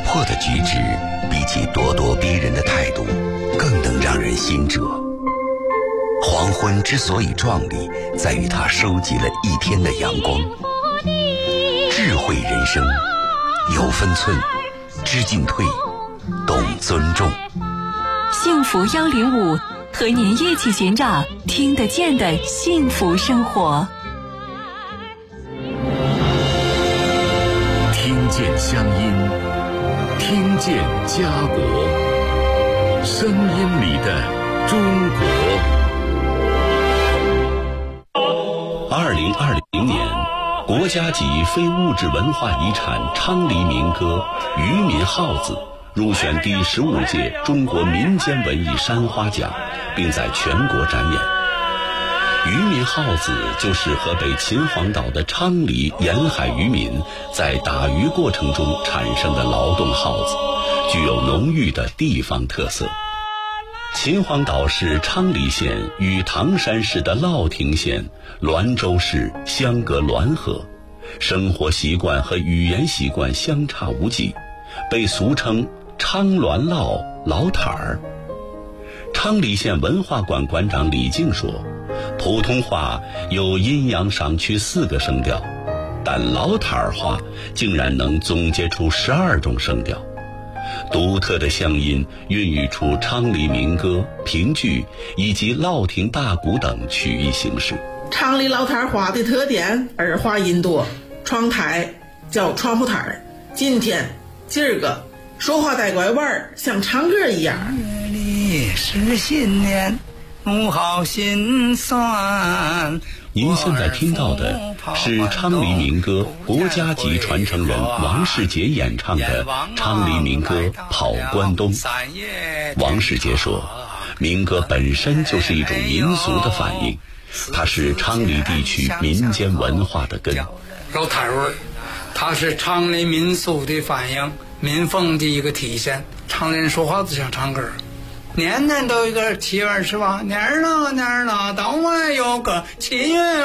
魄的举止，比起咄咄逼人的态度，更能让人心折。黄昏之所以壮丽，在于它收集了一天的阳光。智慧人生，有分寸，知进退，懂尊重。 幸福105，和您一起寻找听得见的幸福生活。 听见乡音，听见家国，声音里的中国。 2020年，国家级非物质文化遗产昌黎民歌《渔民号子》入选第15届中国民间文艺山花奖，并在全国展演。渔民号子就是河北秦皇岛的昌黎沿海渔民在打鱼过程中产生的劳动号子，具有浓郁的地方特色。秦皇岛市昌黎县与唐山市的乐亭县、滦州市相隔滦河，生活习惯和语言习惯相差无几，被俗称昌滦烙老坦儿。昌黎县文化馆馆长李静说，普通话有阴阳上去4个声调，但老坦儿话竟然能总结出12种声调。独特的乡音孕育出昌黎民歌、评剧以及乐亭大鼓等曲艺形式。 昌黎老坛话的特点，儿化音多，窗台叫窗户台儿，今天今儿个说话带拐弯儿，像唱歌一样。 是新年不好心酸。 您现在听到的是昌黎民歌国家级传承人王世杰演唱的昌黎民歌《跑关东》。王世杰说，民歌本身就是一种民俗的反应，它是昌黎地区民间文化的根。 老坛味儿，它是昌黎民俗的反应，民风的一个体现。昌黎人说话就像唱歌，年年都有一个7月28，年儿了，岛外有个7月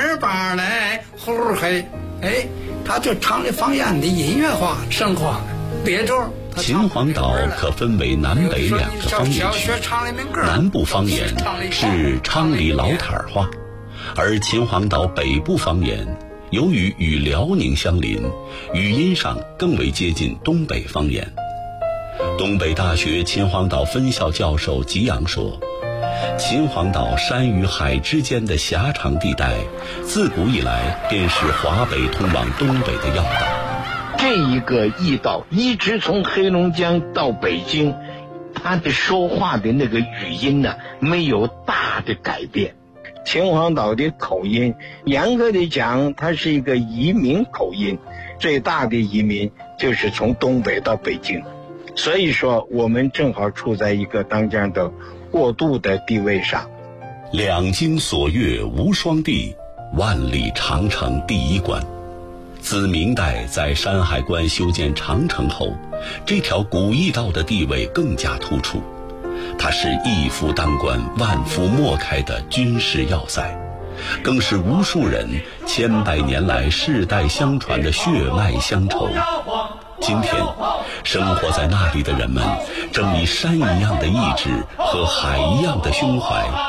28嘞，呼嘿，哎，他就唱的方言的音乐化、生活的别咒。 秦皇岛可分为南北2个方言区，南部方言是昌黎老坦儿话，而秦皇岛北部方言由于与辽宁相邻，语音上更为接近东北方言。东北大学秦皇岛分校教授吉阳说，秦皇岛山与海之间的狭长地带，自古以来便是华北通往东北的要道。 这一个驿道一直从黑龙江到北京，他的说话的那个语音呢，没有大的改变。秦皇岛的口音，严格的讲，它是一个移民口音，最大的移民就是从东北到北京。所以说我们正好处在一个当这样的过渡的地位上。 两京锁岳无双地，万里长城第一关。自明代在山海关修建长城后，这条古驿道的地位更加突出，它是一夫当关万夫莫开的军事要塞，更是无数人千百年来世代相传的血脉乡愁。今天生活在那里的人们，正以山一样的意志和海一样的胸怀，